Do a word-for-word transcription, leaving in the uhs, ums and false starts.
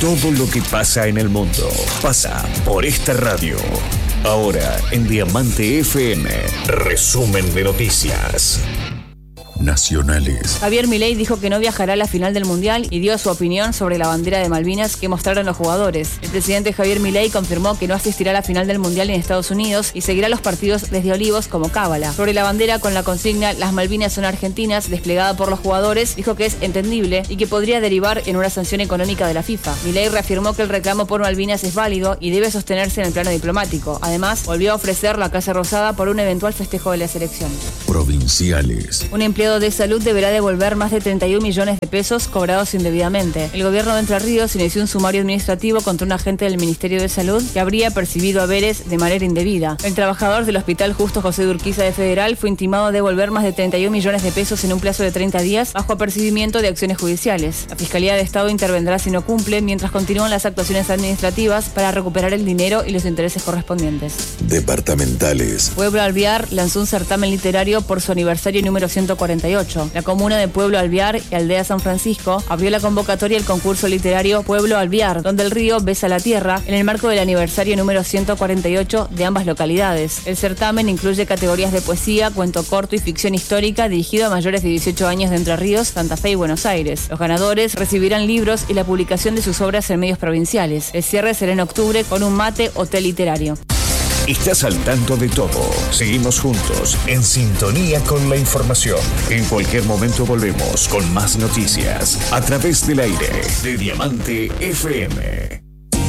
Todo lo que pasa en el mundo pasa por esta radio. Ahora en Diamante F M, resumen de noticias nacionales. Javier Milei dijo que no viajará a la final del Mundial y dio su opinión sobre la bandera de Malvinas que mostraron los jugadores. El presidente Javier Milei confirmó que no asistirá a la final del Mundial en Estados Unidos y seguirá los partidos desde Olivos como cábala. Sobre la bandera con la consigna "Las Malvinas son argentinas", desplegada por los jugadores, dijo que es entendible y que podría derivar en una sanción económica de la FIFA. Milei reafirmó que el reclamo por Malvinas es válido y debe sostenerse en el plano diplomático. Además, volvió a ofrecer la Casa Rosada por un eventual festejo de la selección. Provinciales. Un empleado de salud deberá devolver más de treinta y un millones de pesos cobrados indebidamente. El gobierno de Entre Ríos inició un sumario administrativo contra un agente del Ministerio de Salud que habría percibido haberes de manera indebida. El trabajador del Hospital Justo José de Urquiza de Federal fue intimado a devolver más de treinta y un millones de pesos en un plazo de treinta días bajo apercibimiento de acciones judiciales. La Fiscalía de Estado intervendrá si no cumple, mientras continúan las actuaciones administrativas para recuperar el dinero y los intereses correspondientes. Departamentales. Pueblo Alvear lanzó un certamen literario por su aniversario número ciento cuarenta y ocho. La comuna de Pueblo Alvear y Aldea San Francisco abrió la convocatoria del concurso literario Pueblo Alvear, donde el río besa la tierra, en el marco del aniversario número ciento cuarenta y ocho de ambas localidades. El certamen incluye categorías de poesía, cuento corto y ficción histórica dirigido a mayores de dieciocho años de Entre Ríos, Santa Fe y Buenos Aires. Los ganadores recibirán libros y la publicación de sus obras en medios provinciales. El cierre será en octubre con un mate hotel literario. Estás al tanto de todo. Seguimos juntos, en sintonía con la información. En cualquier momento volvemos con más noticias a través del aire de Diamante F M.